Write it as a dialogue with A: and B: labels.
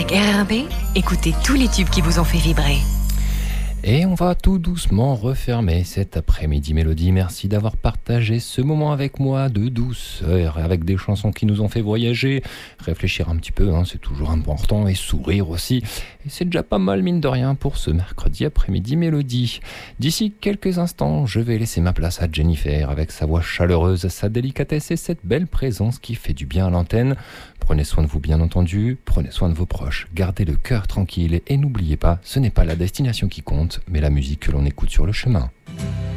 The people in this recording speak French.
A: Avec RRB, écoutez tous les tubes qui vous ont fait vibrer.
B: Et on va tout doucement refermer cet après-midi Mélodie. Merci d'avoir partagé ce moment avec moi de douceur, avec des chansons qui nous ont fait voyager, réfléchir un petit peu, c'est toujours important, et sourire aussi. Et c'est déjà pas mal mine de rien pour ce mercredi après-midi Mélodie. D'ici quelques instants, je vais laisser ma place à Jennifer avec sa voix chaleureuse, sa délicatesse et cette belle présence qui fait du bien à l'antenne. Prenez soin de vous bien entendu, prenez soin de vos proches, gardez le cœur tranquille et n'oubliez pas, ce n'est pas la destination qui compte, mais la musique que l'on écoute sur le chemin.